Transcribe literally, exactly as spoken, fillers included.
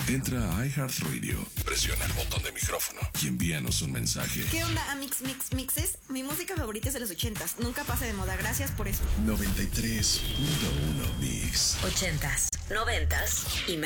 Entra a iHeartRadio, presiona el botón de micrófono y envíanos un mensaje. ¿Qué onda, Amix Mix Mixes? Mi música favorita es de los ochentas. Nunca pasa de moda. Gracias por eso. noventa y tres punto uno Mix. Ochentas, noventas y más.